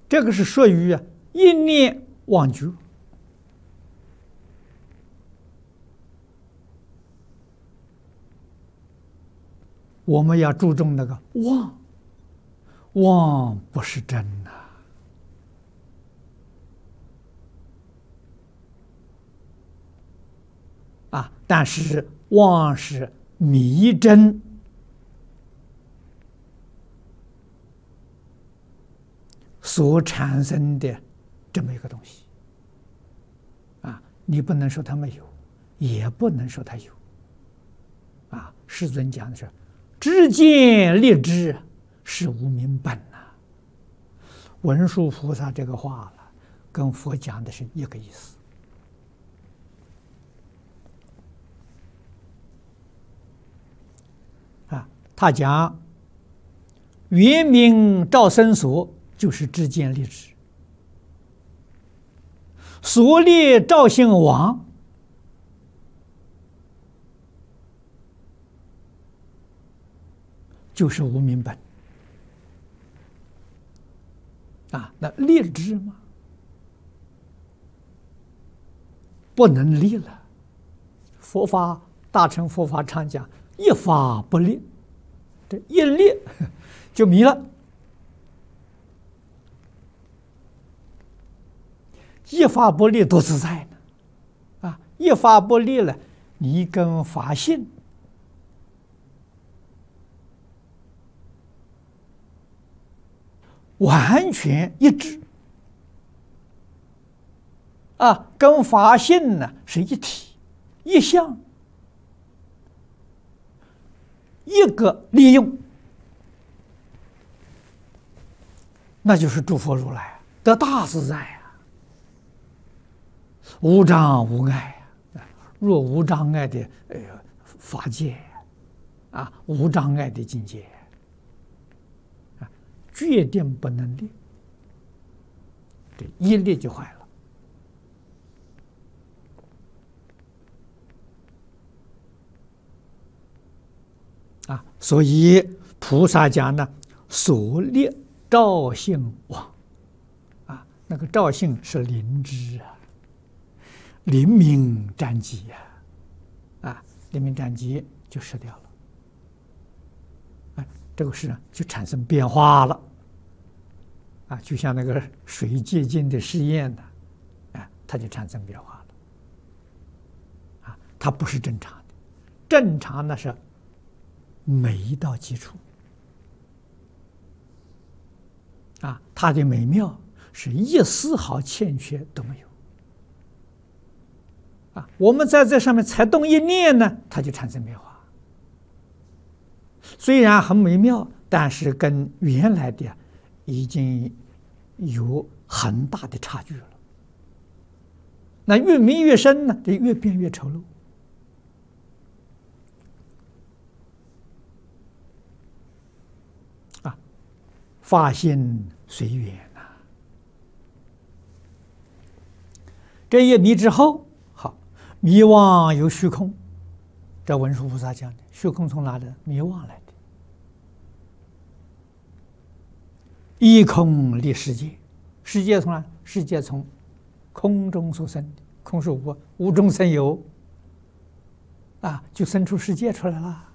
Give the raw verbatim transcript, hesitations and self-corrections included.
这个是属于啊一念忘觉。我们要注重那个妄，妄不是真呐、啊，啊，但是妄是迷真所产生的这么一个东西，啊，你不能说它没有，也不能说它有，啊，世尊讲的是。知见立知是无明本呐、啊，文殊菩萨这个话了，跟佛讲的是一个意思。啊，他讲圆明照生所就是知见立知，所立照性王。就是无明本啊，那立知吗？不能立了。佛法大乘佛法常讲一法不立，这一立就迷了。一法不立多自在呢！啊，一法不立了，你跟法性。完全一致啊，跟法性呢是一体一相，一个利用，那就是诸佛如来得大自在啊，无障无碍啊。若无障碍的呃法界啊，无障碍的境界。决定不能立，这一立就坏了啊！所以菩萨讲呢，所立照性妄啊，那个照性是灵知啊，灵明占极呀，啊，灵明占极就失掉了，哎，这个事呢就产生变化了。啊，就像那个水结晶的试验呢，啊，它就产生变化了。啊，它不是正常的，正常那是美到基础。啊，它的美妙是一丝毫欠缺都没有。啊，我们在这上面才动一念呢，它就产生变化。虽然很美妙，但是跟原来的已经有很大的差距了。那越迷越深呢，就越变越丑陋。啊，法性随缘呐。这一迷之后，好，迷妄由虚空。这文殊菩萨讲的，虚空从哪里？迷妄来的。一空立世界，世界从哪？世界从空中所生的，空是无，无中生有，啊，就生出世界出来了。